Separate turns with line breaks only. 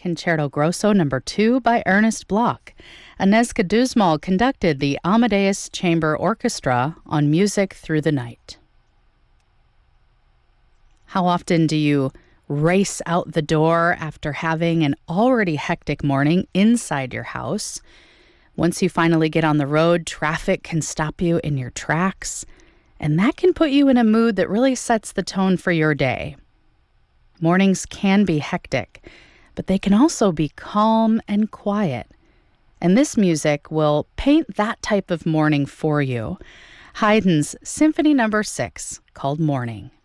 Concerto Grosso No. 2 by Ernest Bloch. Aneska Duzmal conducted the Amadeus Chamber Orchestra on Music Through the Night. How often do you race out the door after having an already hectic morning inside your house? Once you finally get on the road, traffic can stop you in your tracks, and that can put you in a mood that really sets the tone for your day. Mornings can be hectic, but they can also be calm and quiet. And this music will paint that type of morning for you. Haydn's Symphony No. 6, called Morning.